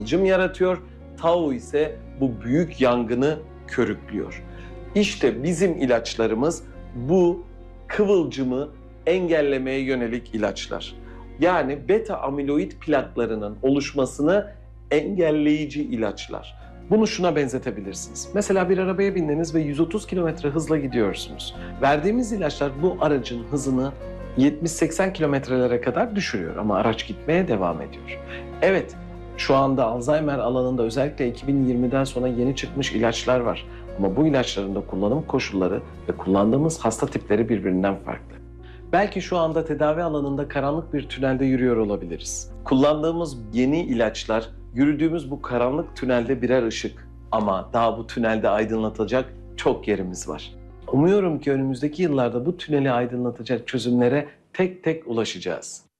kıvılcım yaratıyor. Tau ise bu büyük yangını körüklüyor. İşte bizim ilaçlarımız bu kıvılcımı engellemeye yönelik ilaçlar. Yani beta amiloid plaklarının oluşmasını engelleyici ilaçlar. Bunu şuna benzetebilirsiniz. Mesela bir arabaya bindiniz ve 130 kilometre hızla gidiyorsunuz. Verdiğimiz ilaçlar bu aracın hızını 70-80 kilometrelere kadar düşürüyor ama araç gitmeye devam ediyor. Evet, şu anda Alzheimer alanında özellikle 2020'den sonra yeni çıkmış ilaçlar var. Ama bu ilaçların da kullanım koşulları ve kullandığımız hasta tipleri birbirinden farklı. Belki şu anda tedavi alanında karanlık bir tünelde yürüyor olabiliriz. Kullandığımız yeni ilaçlar yürüdüğümüz bu karanlık tünelde birer ışık. Ama daha bu tünelde aydınlatacak çok yerimiz var. Umuyorum ki önümüzdeki yıllarda bu tüneli aydınlatacak çözümlere tek tek ulaşacağız.